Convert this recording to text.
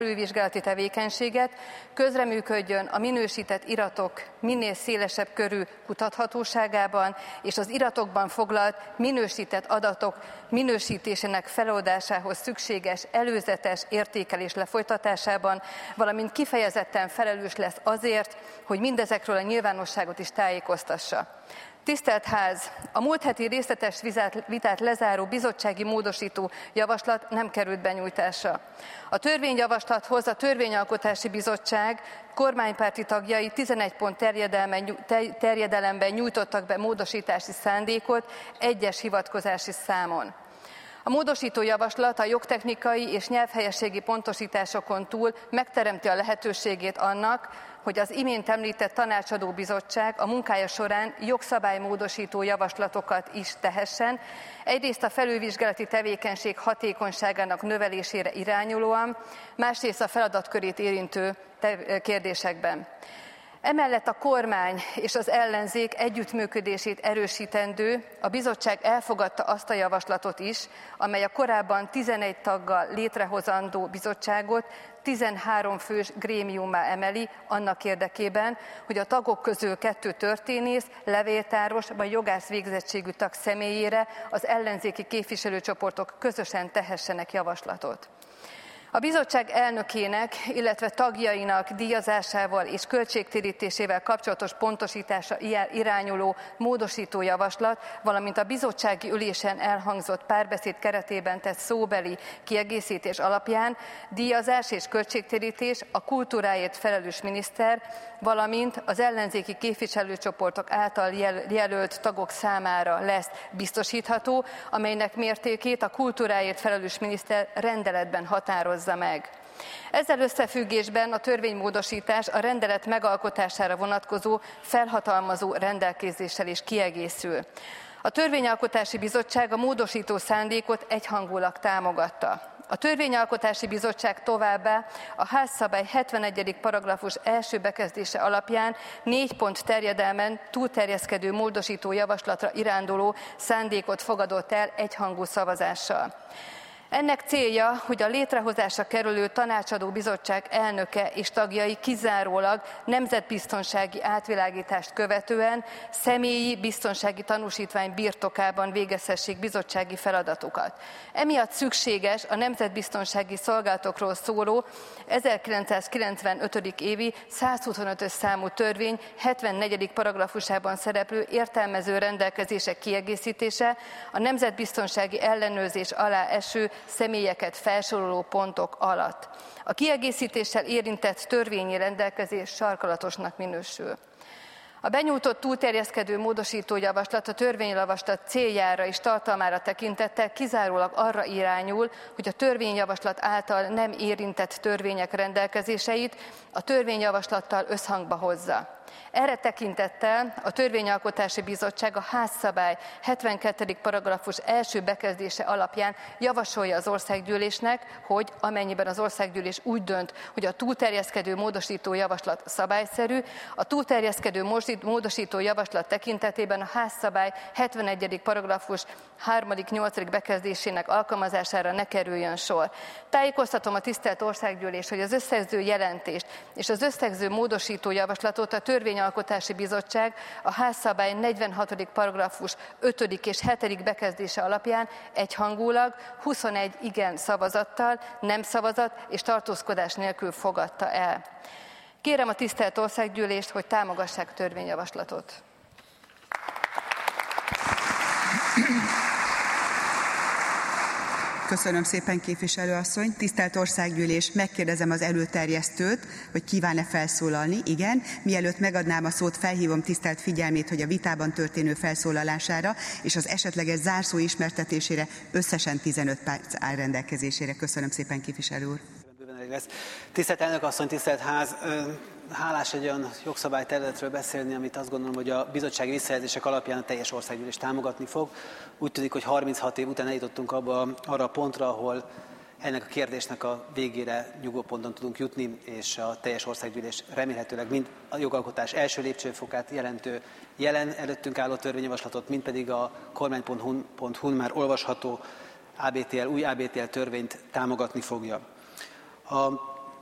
felülvizsgálati tevékenységet, közreműködjön a minősített iratok minél szélesebb körű kutathatóságában, és az iratokban foglalt minősített adatok minősítésének feloldásához szükséges előzetes értékelés lefolytatásában, valamint kifejezetten felelős lesz azért, hogy mindezekről a nyilvánosságot is tájékoztassa. Tisztelt Ház! A múlt heti részletes vitát lezáró bizottsági módosító javaslat nem került benyújtásra. A törvényjavaslathoz a Törvényalkotási Bizottság kormánypárti tagjai 11 pont terjedelemben nyújtottak be módosítási szándékot egyes hivatkozási számon. A módosító javaslat a jogtechnikai és nyelvhelyességi pontosításokon túl megteremti a lehetőségét annak, hogy az imént említett tanácsadó bizottság a munkája során jogszabálymódosító javaslatokat is tehessen, egyrészt a felülvizsgálati tevékenység hatékonyságának növelésére irányulóan, másrészt a feladatkörét érintő kérdésekben. Emellett a kormány és az ellenzék együttműködését erősítendő, a bizottság elfogadta azt a javaslatot is, amely a korábban 11 taggal létrehozandó bizottságot 13 fős grémiummá emeli annak érdekében, hogy a tagok közül 2 történész, levéltáros vagy jogász végzettségű tag személyére az ellenzéki képviselőcsoportok közösen tehessenek javaslatot. A bizottság elnökének, illetve tagjainak díjazásával és költségtérítésével kapcsolatos pontosítása irányuló módosító javaslat, valamint a bizottsági ülésen elhangzott párbeszéd keretében tett szóbeli kiegészítés alapján díjazás és költségtérítés a kultúráért felelős miniszter, valamint az ellenzéki képviselőcsoportok által jelölt tagok számára lesz biztosítható, amelynek mértékét a kultúráért felelős miniszter rendeletben határozza meg. Ezzel összefüggésben a törvénymódosítás a rendelet megalkotására vonatkozó felhatalmazó rendelkezéssel is kiegészül. A Törvényalkotási Bizottság a módosító szándékot egyhangúlag támogatta. A Törvényalkotási Bizottság továbbá a Házszabály 71. paragrafus első bekezdése alapján 4 pont terjedelmen túlterjeszkedő módosító javaslatra iránduló szándékot fogadott el egyhangú szavazással. Ennek célja, hogy a létrehozásra kerülő tanácsadó bizottság elnöke és tagjai kizárólag nemzetbiztonsági átvilágítást követően személyi biztonsági tanúsítvány birtokában végezhessék bizottsági feladatokat. Emiatt szükséges a nemzetbiztonsági szolgálatokról szóló 1995. évi 125-ös számú törvény 74. paragrafusában szereplő értelmező rendelkezések kiegészítése, a nemzetbiztonsági ellenőrzés alá eső személyeket felsoroló pontok alatt. A kiegészítéssel érintett törvényi rendelkezés sarkalatosnak minősül. A benyújtott túlterjeszkedő módosító javaslat a törvényjavaslat céljára és tartalmára tekintettel kizárólag arra irányul, hogy a törvényjavaslat által nem érintett törvények rendelkezéseit a törvényjavaslattal összhangba hozza. Erre tekintettel a Törvényalkotási Bizottság a Házszabály 72. paragrafus első bekezdése alapján javasolja az Országgyűlésnek, hogy amennyiben az Országgyűlés úgy dönt, hogy a túlterjeszkedő módosító javaslat szabályszerű, a túlterjeszkedő módosító javaslat tekintetében a Házszabály 71. paragrafus 3.-8. bekezdésének alkalmazására ne kerüljön sor. Tájékoztatom a tisztelt Országgyűlés, hogy az összegző jelentést és az összegző módosító javaslatot a Törvényalkotási Bizottság a Házszabály 46. paragrafus 5. és 7. bekezdése alapján egyhangulag 21 igen szavazattal, nem szavazat és tartózkodás nélkül fogadta el. Kérem a tisztelt Országgyűlést, hogy támogassák a törvényjavaslatot. Köszönöm szépen, képviselő asszony. Tisztelt Országgyűlés, megkérdezem az előterjesztőt, hogy kíván-e felszólalni. Igen. Mielőtt megadnám a szót, felhívom tisztelt figyelmét, hogy a vitában történő felszólalására és az esetleges zárszó ismertetésére összesen 15 perc áll rendelkezésére. Köszönöm szépen, képviselő úr. Tisztelt elnök asszony, tisztelt ház! Hálás egy olyan jogszabályterületről beszélni, amit azt gondolom, hogy a bizottsági visszajelzések alapján a teljes Országgyűlés támogatni fog. Úgy tűnik, hogy 36 év után eljutottunk arra a pontra, ahol ennek a kérdésnek a végére nyugodt ponton tudunk jutni, és a teljes Országgyűlés remélhetőleg mind a jogalkotás első lépcsőfokát jelentő jelen előttünk álló törvényjavaslatot, mind pedig a kormány.hu-n már olvasható új ABTL törvényt támogatni fogja. A